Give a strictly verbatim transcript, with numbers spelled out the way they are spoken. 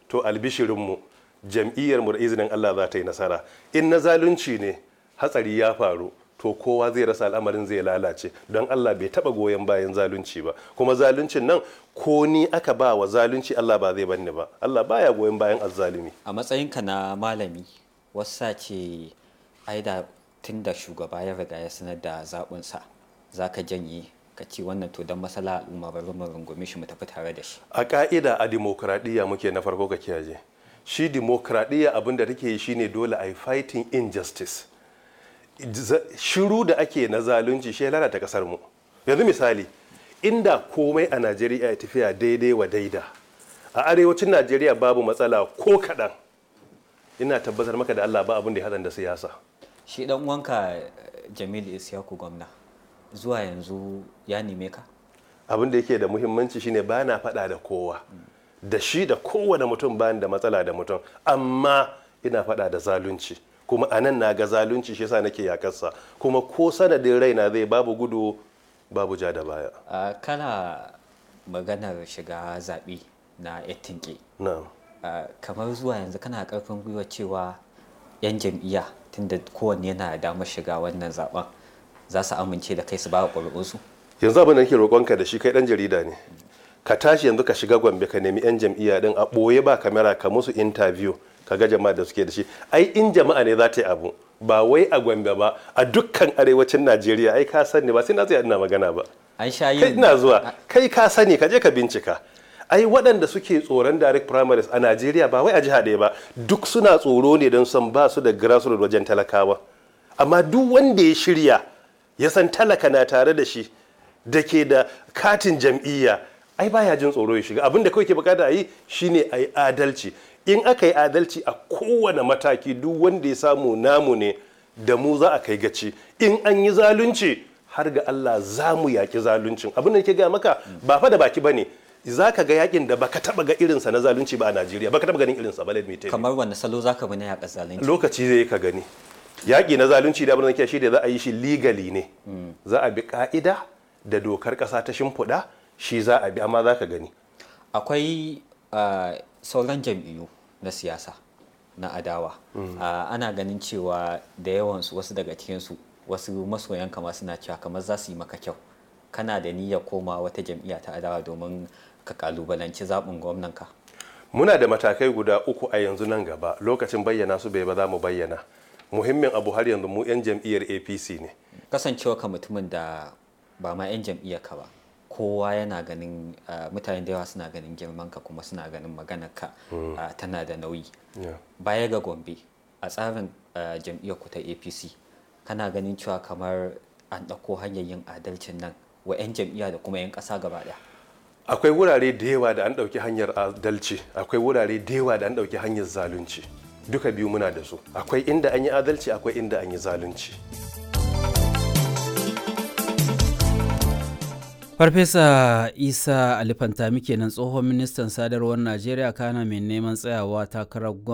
to albishirinmu jam'iyyarmu da izinin Allah za ta yi nasara. In na zalunci ne hatsari ya faru to kowa zai rasa, al'amarin zai lalace, don Allah bai taba goyon bayan zalunci ba. Kuma zaluncin nan ko ni aka ba wa zalunci Allah ba zai banni ba. Allah baya goyon bayan azzalumi. A matsayinka na malami, wasa ce ai da tun da shugaba ya riga ya sanar da zaɓinsa za ka janye ka ci wannan to don masala al'umma bari mu rungume shi mu tafi tare da shi. A ka'ida a dimokuraɗiyya muke, na farko ka kiyaye. Shi dimokuraɗiyya abin da take yi shine dole a yi fighting injustice. Shiru da ake na zalunci shi ya lalata kasar mu. Yanzu misali, inda komai a Najeriya ya tafiya daidai wa daida, a arewacin Najeriya babu matsala ko kaɗan, ina tabbatar maka da Allah ba abin da ya haɗa da siyasa. Shi dan uwanka Jamilu Isyaku gwamna zuwa yanzu ya neme ka? Abin da yake da muhimmanci shine ba na faɗa da kowa, da shi da kowane mutum bayan da matsala da mutum, amma ina faɗa da zalunci. Kuma a nan na ga zalunci, shi yasa nake yakarsa, kuma ko sanadin raina zai babu gudu babu ja da baya. Uh, kana maganar shiga zaɓe na yattinke. Na'am. Uh, kamar zuwa yanzu kana ƙarfin gwiwa cewa 'yan jam'iyya tunda kowanne yana damar shiga wannan zaben za su amince da kai su ba ƙuri'unsu? Yanzu abin da nake roƙonka da shi, kai ɗan jarida ne, ka tashi yanzu ka shiga Gombe ka nemi 'yan jam'iyya din a ɓoye ba kamera ka musu interview ka ga jama'a da suke da shi. Ai in jama'a ne za ta yi abu, ba wai a Gombe ba, a dukkan arewacin Najeriya. Ai ka sani, ba sai na tsaya ina magana ba. An sha yin. Kai ina zuwa, kai ka sani, ka je ka bincika. Ai waɗanda suke tsoron direct primaries a Najeriya ba wai a jiha ɗaya ba, duk suna tsoro ne don san ba su da grassroots wajen talakawa. Amma duk wanda ya shirya ya san talaka na tare da shi, da ke da katin jam'iyya, ai baya jin tsoro ya shiga. Abin da kawai ke bukata a yi shine a yi adalci. In aka yi adalci a kowane mataki, duk wanda ya samu namu ne, da mu za a kai gaci. In an yi zalunci, har ga Allah za mu yaki zaluncin. Abin da ke gaya maka ba fa da baki bane, za ka ga yakin da baka taba ga irinsa na zalunci ba a Najeriya, baka taba ganin irinsa ba. Let me tell you. Kamar wanda salo za ka bi na yaƙa zalunci? Lokaci zai ka gani. Yaƙi na zalunci da abin da ke shi da za a yi shi legally ne, za a bi ka'ida da dokar ƙasa ta shimfiɗa, shi za a bi, amma za ka gani. Akwai uh, sauran jam'iyyu na siyasa na adawa. Mm. Uh, ana ganin cewa da yawansu, wasu daga cikinsu, wasu masoyan kama suna cewa kamar za su yi maka kyau. Kana da niyyar koma wata jam'iyya ta adawa domin ka kalubalanci zaɓin gwamnanka? Muna da matakai guda uku a yanzu, nan gaba lokacin bayyana su bai ba za mu bayyana. Muhimmin abu har yanzu mu 'yan jam'iyyar A P C ne. Kasancewa ka mutumin da ba ma 'yan jam'iyyar ka ba, kowa yana ganin uh, mutane da yawa suna ganin girman ka kuma suna ganin maganar ka mm. uh, tana da nauyi. Yeah. Baya ga Gombe, a tsarin uh, jam'iyyar ku ta A P C, kana ganin cewa kamar an ɗauko hanyar yin adalcin nan wa 'yan jam'iyya da kuma 'yan ƙasa gaba ɗaya? Akwai wurare da yawa da an ɗauki hanyar adalci, akwai wurare da yawa da an ɗauki hanyar zalunci. Duka biyu muna da su. Akwai inda an yi adalci, akwai inda an yi zalunci. Farfesa Isa Ali Fantami kenan, tsohon ministan sadarwar Najeriya kana mai neman tsayawa takarar gwamnati